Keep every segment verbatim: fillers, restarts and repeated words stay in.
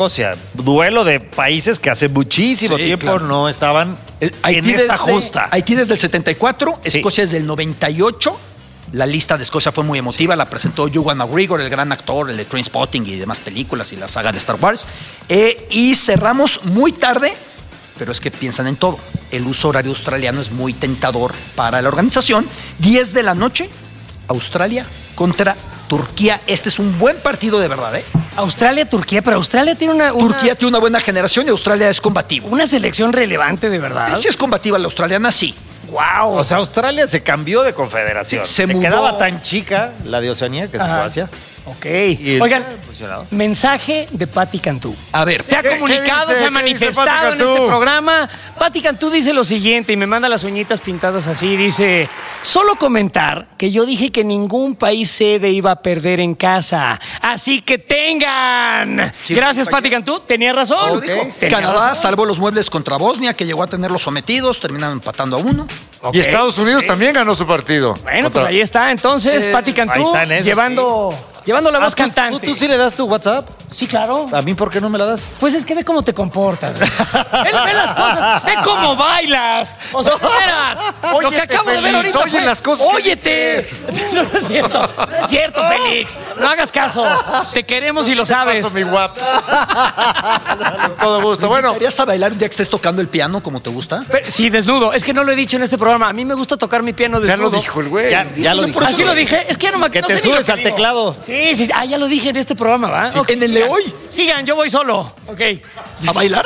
O sea, duelo de países que hace muchísimo sí, tiempo claro. no estaban eh, en esta justa. Haití desde el setenta y cuatro, sí. Escocia desde el noventa y ocho. La lista de Escocia fue muy emotiva, sí. La presentó Ewan McGregor, el gran actor, el de Trainspotting y demás películas y la saga de Star Wars. Eh, y cerramos muy tarde, pero es que piensan en todo. El uso horario australiano es muy tentador para la organización. diez de la noche, Australia contra Turquía. Este es un buen partido de verdad, ¿eh? Australia, Turquía, pero Australia tiene una... una... Turquía tiene una buena generación y Australia es combativa. Una selección relevante de verdad. Sí es combativa la australiana, sí. Wow. O sea, Australia se cambió de confederación. Se Le mudó. Quedaba tan chica la de Oceanía que se fue hacia. Ok. Oigan, mensaje de Pati Cantú. A ver. Se ha comunicado, se ha manifestado en este programa. Pati Cantú dice lo siguiente y me manda las uñitas pintadas así. Dice, solo comentar que yo dije que ningún país sede iba a perder en casa. Así que tengan. Sí, Gracias, Pati Cantú. Tenía razón. Okay. Tenía Canadá razón. Salvó los muebles contra Bosnia, que llegó a tenerlos sometidos. Terminaron empatando a uno. Okay. Y Estados Unidos sí. también ganó su partido. Bueno, contra... pues ahí está. Entonces, eh, Pati Cantú eso, llevando... Sí. Llevando la voz ah, ¿tú, cantante. ¿tú, ¿Tú sí le das tu WhatsApp? Sí, claro. ¿A mí por qué no me la das? Pues es que ve cómo te comportas. ve, ve las cosas, ve cómo bailas. O sea, veras. Óyete, lo que acabo Félix, de ver ahorita oye fue, las cosas óyete. No, no es cierto, no es cierto, Félix. No hagas caso. Te queremos y lo sabes. Paso, mi guap. Con todo gusto. Bueno. ¿Querías a bailar un día que estés tocando el piano como te gusta? Pero, sí, desnudo. Es que no lo he dicho en este programa. A mí me gusta tocar mi piano desnudo. Ya lo dijo el güey. Ya, ya lo dije. Así lo dije. Es que ya no me Que no te sé subes que al digo. teclado. Sí, sí. Ah, ya lo dije en este programa, ¿va? Sí, okay, en el sigan. de hoy. Sigan, yo voy solo. Ok. ¿A bailar?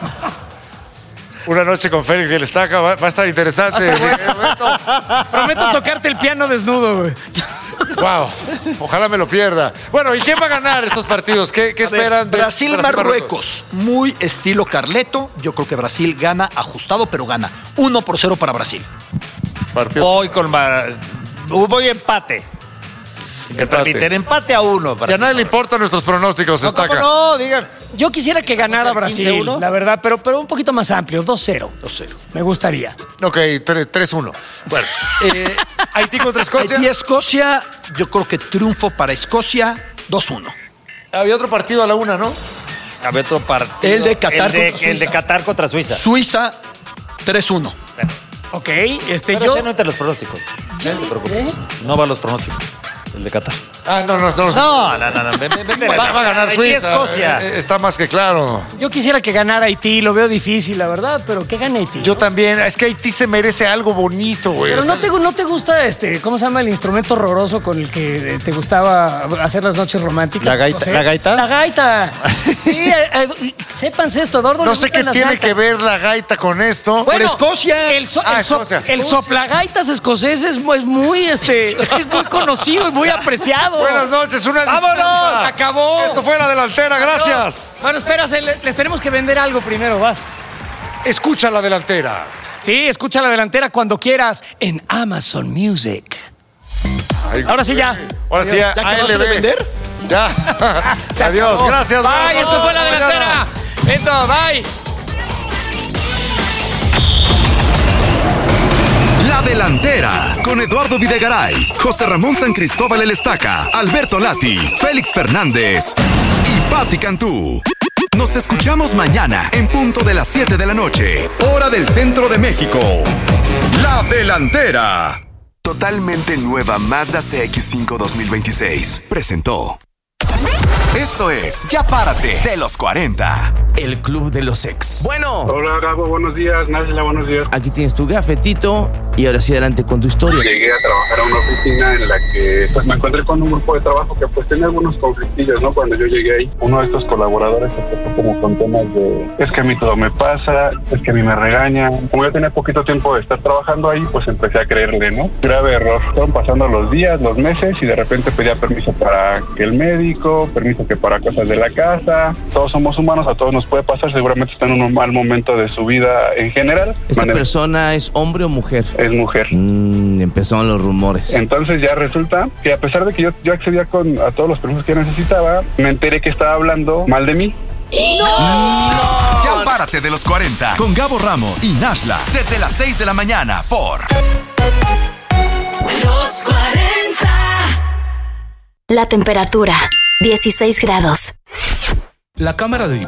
Una noche con Félix y el Estaca va, va a estar interesante. Prometo, prometo tocarte el piano desnudo, güey. Wow, ojalá me lo pierda. Bueno, ¿y quién va a ganar estos partidos? ¿Qué, qué esperan? De Brasil, Brasil Marruecos, muy estilo Carleto. Yo creo que Brasil gana ajustado, pero gana uno por cero para Brasil. Partido. Voy con Mar... voy empate. Si me empate. permiten, empate a uno. Y a nadie le importan nuestros pronósticos, no, Estaca. No, digan. Yo quisiera que ganara Brasil, la verdad, pero, pero un poquito más amplio, dos cero. dos cero. Me gustaría. Ok, tres uno. Bueno, eh, Haití contra Escocia. Haití, Escocia, yo creo que triunfo para Escocia, dos uno. Había otro partido a la una, ¿no? Había otro partido. El de Qatar el de, contra Suiza. El de Qatar contra Suiza. Suiza, tres uno. Bueno. Ok, este pero yo... ese no entre los pronósticos. ¿Qué? No te preocupes. ¿Eh? No va a los pronósticos. El de Qatar. Ah, no, no, no. No, no, no. no. Ven, ven, ven, va, va a ganar Suiza. Escocia. Eh, está más que claro. Yo quisiera que ganara Haití, lo veo difícil, la verdad, pero que gane Haití. Yo ¿no? también. Es que Haití se merece algo bonito, güey. Pero no te, no te gusta, este, ¿cómo se llama el instrumento horroroso con el que te gustaba hacer las noches románticas? ¿La gaita? No sé. ¿La gaita? La gaita. Sí, eh, eh, sépanse esto, Eduardo. No sé qué tiene gaitas. que ver la gaita con esto. Bueno, por Escocia. El, so, ah, el, so, Escocia. el soplagaitas escocés es muy, es muy, este, es muy conocido y muy apreciado. Buenas noches, una ¡vámonos! disculpa. ¡Acabó! Esto fue La Delantera, gracias. No. Bueno, espérate, les tenemos que vender algo primero, vas. Escucha La Delantera. Sí, escucha La Delantera cuando quieras en Amazon Music. Ay, Ahora sí ya. Ahora sí ya. ¿Ya acabaste de vender? Ya. Adiós, acabó. gracias. Bye, esto fue La Delantera. Listo, bye. La Delantera, con Eduardo Videgaray, José Ramón San Cristóbal El Estaca, Alberto Lati, Félix Fernández y Pati Cantú. Nos escuchamos mañana en punto de las siete de la noche, hora del centro de México. La Delantera. Totalmente nueva Mazda C X cinco dos mil veintiséis. Presentó. Esto es Ya Párate de los cuarenta. El Club de los Ex. Bueno. Hola, Gabo, buenos días. Nájila, buenos días. Aquí tienes tu gafetito y ahora sí adelante con tu historia. Llegué a trabajar a una oficina en la que pues me encontré con un grupo de trabajo que pues tenía algunos conflictillos, ¿no? Cuando yo llegué ahí, uno de estos colaboradores empezó como con temas de es que a mí todo me pasa, es que a mí me regañan. Como yo tenía poquito tiempo de estar trabajando ahí, pues empecé a creerle, ¿no? Grave error. Fueron pasando los días, los meses y de repente pedía permiso para que el médico, permiso que para cosas de la casa. Todos somos humanos, a todos nos puede pasar, seguramente está en un mal momento de su vida en general. ¿Esta Manera. persona es hombre o mujer? Es mujer. Mm, empezaron los rumores. Entonces ya resulta que a pesar de que yo, yo accedía con, a todos los permisos que necesitaba, me enteré que estaba hablando mal de mí. ¡No! ¡No! Ya Párate de los cuarenta con Gabo Ramos y Nashla desde las seis de la mañana por Los cuarenta. La temperatura, dieciséis grados. La Cámara de